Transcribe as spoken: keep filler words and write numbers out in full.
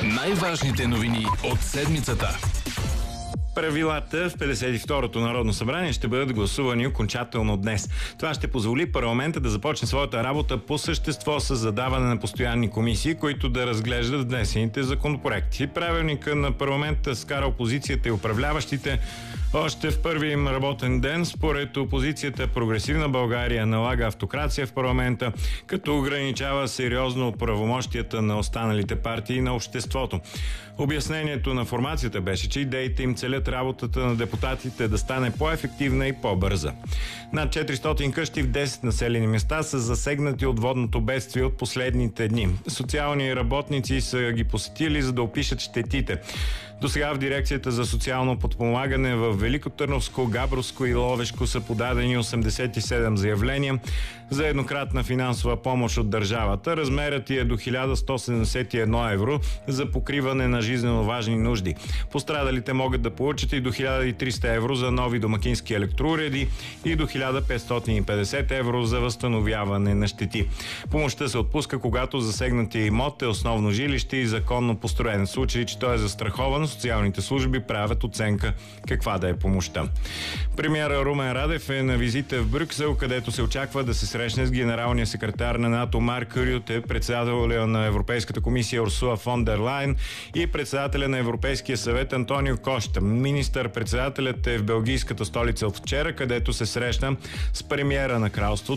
Най-важните новини от седмицата. Правилата в петдесет и второто Народно събрание ще бъдат гласувани окончателно днес. Това ще позволи парламента да започне своята работа по същество с задаване на постоянни комисии, които да разглеждат внесените законопроекти. Правилника на парламента скара опозицията и управляващите още в първи им работен ден. Според опозицията, Прогресивна България налага автокрация в парламента, като ограничава сериозно правомощията на останалите партии на обществото. Обяснението на формацията беше, че идеите им целят работата на депутатите да стане по-ефективна и по-бърза. Над четиристотин къщи в десет населени места са засегнати от водното бедствие от последните дни. Социални работници са ги посетили, за да опишат щетите. До сега в Дирекцията за социално подпомагане в Великотърновско, Габровско и Ловешко са подадени осемдесет и седем заявления за еднократна финансова помощ от държавата. Размерът е до хиляда сто седемдесет и едно евро за покриване на жизненно важни нужди. Пострадалите могат да получат и до хиляда и триста евро за нови домакински електроуреди и до хиляда петстотин и петдесет евро за възстановяване на щети. Помощта се отпуска, когато засегнатия имот е основно жилище и законно построен. В случай, че той е застрахован, социалните служби правят оценка каква да е помощта. Премиерът Румен Радев е на визита в Брюксел, където се очаква да се срещне с генералния секретар на НАТО Марк Рюте, председателя на Европейската комисия Урсула фон дер Лайен и председателя на Европейския съвет Антонио Кошта. Министър-председателят е в белгийската столица от вчера, където се срещна с премиера на кралството